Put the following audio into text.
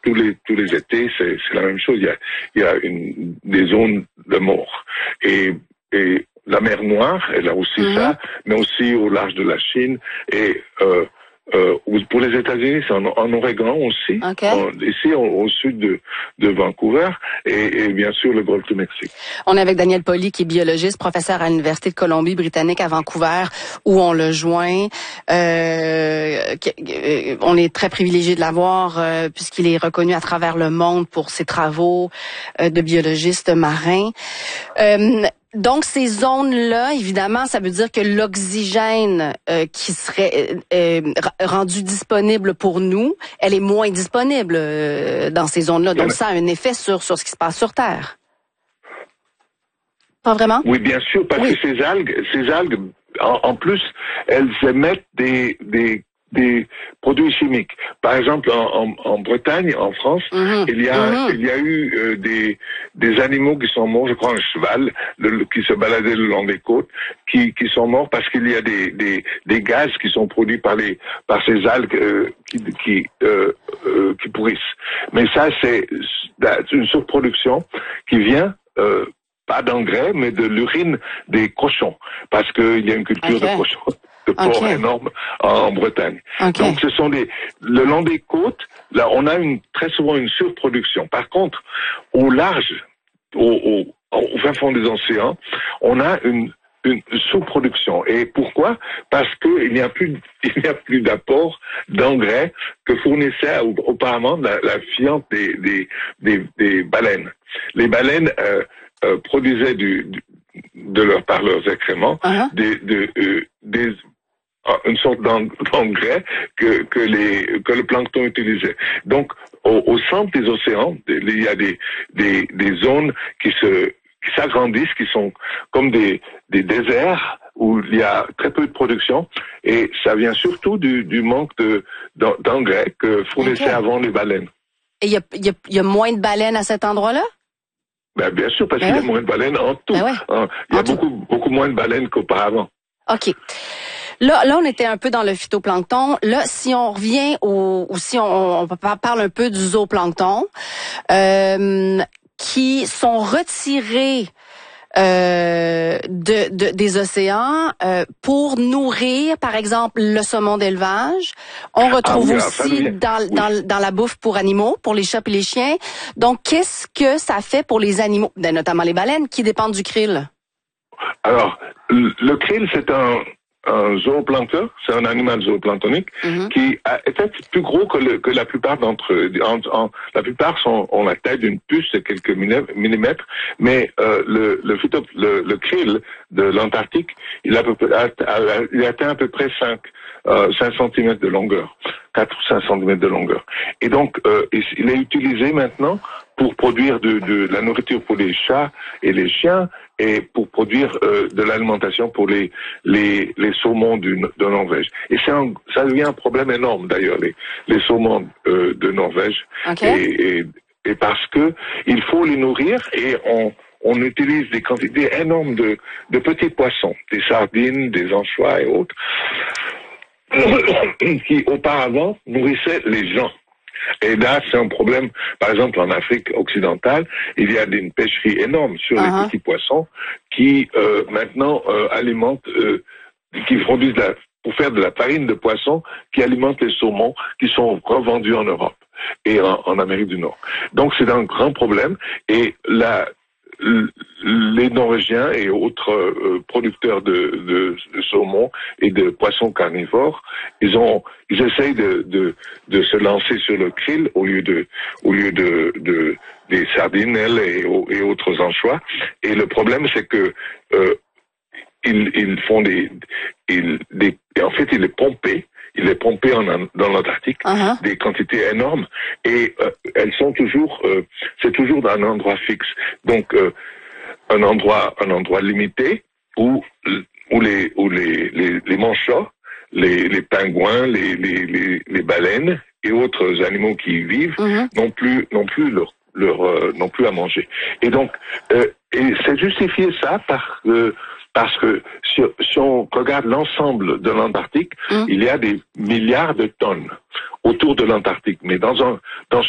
tous les étés, c'est la même chose. Il y a des zones de mort. Et la mer Noire, elle a aussi ça, mais aussi au large de la Chine. Et pour les États-Unis, c'est en Oregon aussi, ici au sud de Vancouver, et bien sûr le golfe du Mexique. On est avec Daniel Pauly, qui est biologiste, professeur à l'Université de Colombie-Britannique à Vancouver, où on le joint. On est très privilégié de l'avoir, puisqu'il est reconnu à travers le monde pour ses travaux de biologiste marin. Donc, ces zones-là, évidemment, ça veut dire que l'oxygène qui serait rendu disponible pour nous, elle est moins disponible dans ces zones-là. Donc, ça a un effet sur ce qui se passe sur Terre. Pas vraiment? Oui, bien sûr, parce que ces algues, en plus, elles émettent des produits chimiques. Par exemple, en Bretagne, en France, il y a eu des animaux qui sont morts, je crois un cheval qui se baladait le long des côtes, qui sont morts parce qu'il y a des gaz qui sont produits par ces algues qui pourrissent. Mais ça, c'est une surproduction qui vient pas d'engrais, mais de l'urine des cochons, parce qu'il y a une culture de cochons. De porc énorme en Bretagne. Donc, ce sont le long des côtes, là, on a très souvent une surproduction. Par contre, au large, au fin fond des océans, on a une sous-production. Et pourquoi? Parce qu'il n'y a plus d'apport d'engrais que fournissait auparavant la fiente des baleines. Les baleines produisaient par leurs excréments une sorte d'engrais que le plancton utilisait. Donc, au centre des océans, il y a des zones qui s'agrandissent, qui sont comme des déserts où il y a très peu de production, et ça vient surtout du manque d'engrais que fournissaient avant les baleines. Et il y a moins de baleines à cet endroit-là? Ben, bien sûr, parce qu'il y a moins de baleines en tout. Il y a beaucoup moins de baleines qu'auparavant. OK. Là, on était un peu dans le phytoplancton. Là, si on revient si on parle un peu du zooplancton, qui sont retirés des océans pour nourrir, par exemple, le saumon d'élevage. On retrouve aussi dans la bouffe pour animaux, pour les chats et les chiens. Donc, qu'est-ce que ça fait pour les animaux, notamment les baleines, qui dépendent du krill? Alors, le krill, c'est un zooplancton, c'est un animal zooplanctonique qui est peut-être plus gros que la plupart d'entre eux. La plupart ont la taille d'une puce de quelques millimètres, mais le krill de l'Antarctique, il atteint à peu près 5 cm de longueur, 4 ou 5 cm de longueur. Et donc, il est utilisé maintenant pour produire de la nourriture pour les chats et les chiens, et pour produire de l'alimentation pour les saumons de Norvège. Et ça devient un problème énorme d'ailleurs, les saumons de Norvège. Et parce que il faut les nourrir, et on utilise des quantités énormes de petits poissons, des sardines, des anchois et autres, qui auparavant nourrissaient les gens. Et là, c'est un problème. Par exemple, en Afrique occidentale, il y a une pêcherie énorme sur les petits poissons qui maintenant alimentent, qui produisent pour faire de la farine de poisson, qui alimente les saumons qui sont revendus en Europe et en Amérique du Nord. Donc, c'est un grand problème. Et les Norvégiens et autres producteurs de saumon et de poissons carnivores, ils essayent de se lancer sur le krill au lieu des sardinelles et autres anchois. Et le problème, c'est que ils font en fait, il est pompé dans l'Antarctique, des quantités énormes, et elles sont c'est toujours dans un endroit fixe. Donc, un endroit limité où les manchots, les pingouins, les baleines et autres animaux qui y vivent n'ont plus à manger. Et donc, et c'est justifié ça parce que si on regarde l'ensemble de l'Antarctique, il y a des milliards de tonnes autour de l'Antarctique. Mais dans